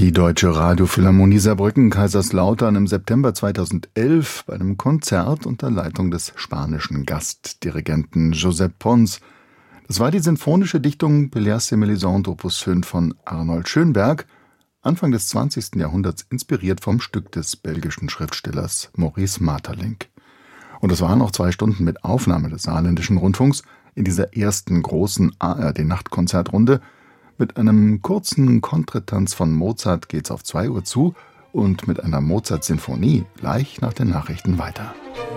Die Deutsche Radiophilharmonie Saarbrücken-Kaiserslautern im September 2011 bei einem Konzert unter Leitung des spanischen Gastdirigenten Josep Pons. Das war die sinfonische Dichtung Pelléas et Mélisande Opus 5 von Arnold Schönberg, Anfang des 20. Jahrhunderts inspiriert vom Stück des belgischen Schriftstellers Maurice Maeterlinck. Und es waren noch 2 Stunden mit Aufnahme des Saarländischen Rundfunks in dieser ersten großen ARD-Nachtkonzertrunde. Mit einem kurzen Kontretanz von Mozart geht's auf 2 Uhr zu und mit einer Mozart-Sinfonie gleich nach den Nachrichten weiter.